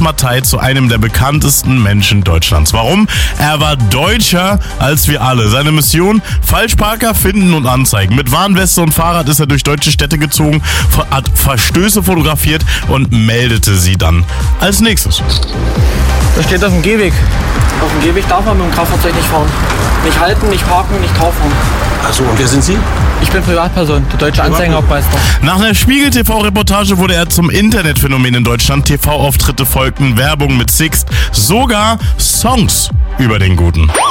Mattei zu einem der bekanntesten Menschen Deutschlands. Warum? Er war deutscher als wir alle. Seine Mission? Falschparker finden und anzeigen. Mit Warnweste und Fahrrad ist er durch deutsche Städte gezogen, hat Verstöße fotografiert und meldete sie dann als nächstes. Das steht auf dem Gehweg. Auf dem Gehweg darf man mit dem Kraftfahrzeug nicht fahren. Nicht halten, nicht parken, nicht drauf fahren. Achso, und wer sind Sie? Ich bin Privatperson, der deutsche Anzeigenhauptmeister. Nach einer Spiegel-TV-Reportage wurde er zum Internetphänomen in Deutschland. TV-Auftritte folgten, Werbung mit Sixt, sogar Songs über den Guten.